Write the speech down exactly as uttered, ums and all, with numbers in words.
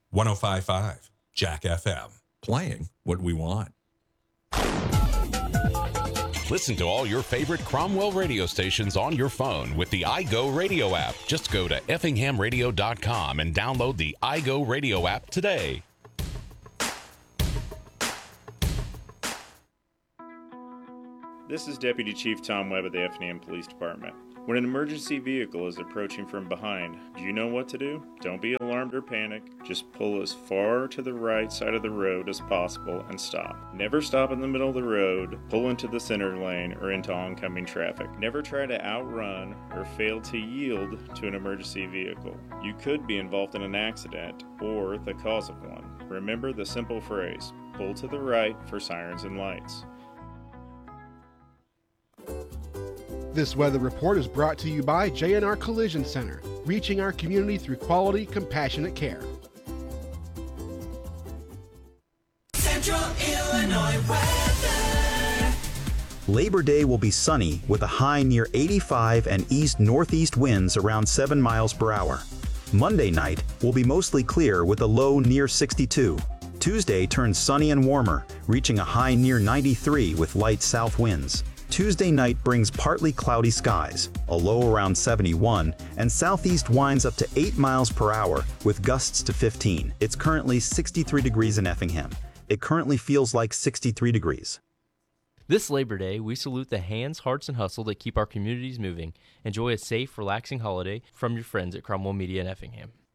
one oh five point five Jack F M. Playing what we want. Listen to all your favorite Cromwell radio stations on your phone with the iGo Radio app. Just go to effingham radio dot com and download the iGo Radio app today. This is Deputy Chief Tom Webb of the Effingham Police Department. When an emergency vehicle is approaching from behind, do you know what to do? Don't be alarmed or panic. Just pull as far to the right side of the road as possible and stop. Never stop in the middle of the road, pull into the center lane, or into oncoming traffic. Never try to outrun or fail to yield to an emergency vehicle. You could be involved in an accident or the cause of one. Remember the simple phrase, pull to the right for sirens and lights. This weather report is brought to you by J and R Collision Center, reaching our community through quality, compassionate care. Central Illinois weather. Labor Day will be sunny with a high near eighty-five and east-northeast winds around seven miles per hour. Monday night will be mostly clear with a low near sixty-two. Tuesday turns sunny and warmer, reaching a high near ninety-three with light south winds. Tuesday night brings partly cloudy skies, a low around seventy-one, and southeast winds up to eight miles per hour with gusts to fifteen. It's currently sixty-three degrees in Effingham. It currently feels like sixty-three degrees. This Labor Day, we salute the hands, hearts, and hustle that keep our communities moving. Enjoy a safe, relaxing holiday from your friends at Cromwell Media in Effingham.